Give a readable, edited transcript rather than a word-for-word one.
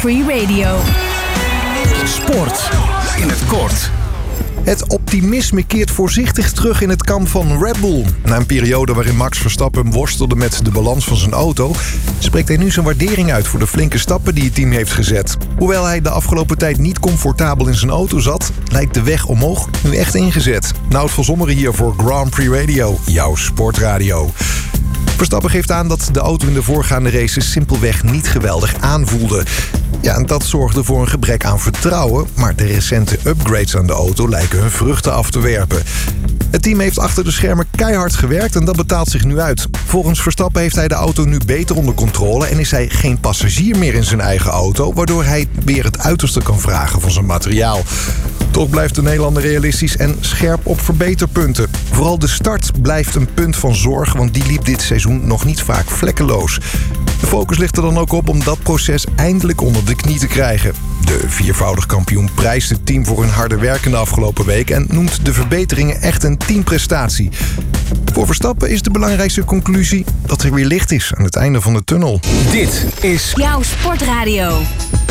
Free Radio. Sport in het kort. Het optimisme keert voorzichtig terug in het kamp van Red Bull. Na een periode waarin Max Verstappen worstelde met de balans van zijn auto, spreekt hij nu zijn waardering uit voor de flinke stappen die het team heeft gezet. Hoewel hij de afgelopen tijd niet comfortabel in zijn auto zat, lijkt de weg omhoog nu echt ingezet. Nout van Zommeren hier voor Grand Prix Radio, jouw sportradio. Verstappen geeft aan dat de auto in de voorgaande races simpelweg niet geweldig aanvoelde. Ja, en dat zorgde voor een gebrek aan vertrouwen, maar de recente upgrades aan de auto lijken hun vruchten af te werpen. Het team heeft achter de schermen keihard gewerkt en dat betaalt zich nu uit. Volgens Verstappen heeft hij de auto nu beter onder controle en is hij geen passagier meer in zijn eigen auto, waardoor hij weer het uiterste kan vragen van zijn materiaal. Toch blijft de Nederlander realistisch en scherp op verbeterpunten. Vooral de start blijft een punt van zorg, want die liep dit seizoen nog niet vaak vlekkeloos. De focus ligt er dan ook op om dat proces eindelijk onder de knie te krijgen. De viervoudig kampioen prijst het team voor hun harde werk in de afgelopen week en noemt de verbeteringen echt een teamprestatie. Voor Verstappen is de belangrijkste conclusie dat er weer licht is aan het einde van de tunnel. Dit is Jouw sportradio.